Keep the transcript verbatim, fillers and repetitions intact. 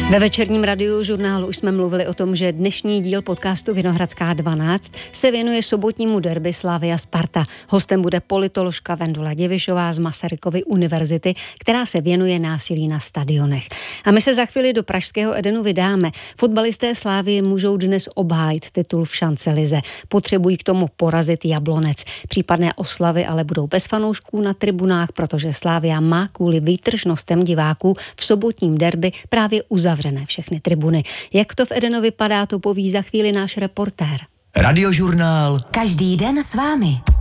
Ve večerním radiožurnálu už jsme mluvili o tom, že dnešní díl podcastu Vinohradská dvanáct se věnuje sobotnímu derby Slavia Sparta. Hostem bude politoložka Vendula Divišová z Masarykovy univerzity, která se věnuje násilí na stadionech. A my se za chvíli do pražského Edenu vydáme. Fotbalisté Slavie můžou dnes obhájit titul v šancelize. Potřebují k tomu porazit Jablonec. Případné oslavy ale budou bez fanoušků na tribunách, protože Slavia má kvůli výtržnostem diváků v sobotním derby právě uzavřené všechny tribuny. Jak to v Edenu vypadá, to poví za chvíli náš reportér. Radiožurnál. Každý den s vámi.